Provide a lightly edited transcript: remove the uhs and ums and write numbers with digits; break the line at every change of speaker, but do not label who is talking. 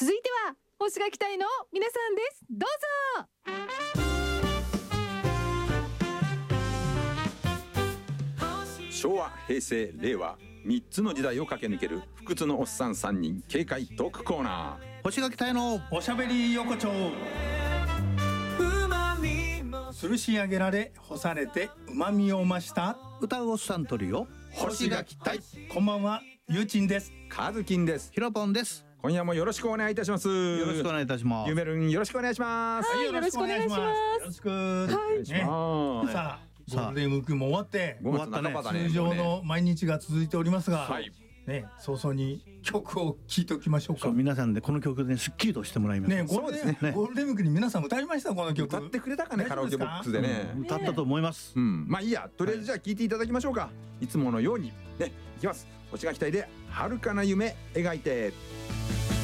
続いては星が期待の皆さんです。どうぞ。
昭和、平成、令和3つの時代を駆け抜ける不屈のおっさん3人軽快トークコーナー、
星が期待の
おしゃべり横丁。吊るし上げられ干されて旨味を増した
歌うおっさんトリオ、
星が期待。
こんばんは、ゆうちんです。
カズキンです。
ひろぽんです。
今夜もよろしくお願いいたします。
よろしくお願いいたします。
ゆめるんよろしくお願いします。
はい、よろしくお願いします。
よろしく。
はい
さあ、ゴールデンウィークも終わって
5月半ばだね。
通常の毎日が続いておりますが、
はい
ね、早々に曲を聴いておきましょうか。
そう、皆さんでこの曲で、ね、すっきりとしてもらいます。
ね、ゴールデンウィークに皆さん歌いました。この曲
歌ってくれたかね、カラオケボックスでね、
歌ったと思います。
まあいいや、とりあえずじゃあ聴いていただきましょうか。いつものようにね、いきます。星が期待で遥かな夢描いて。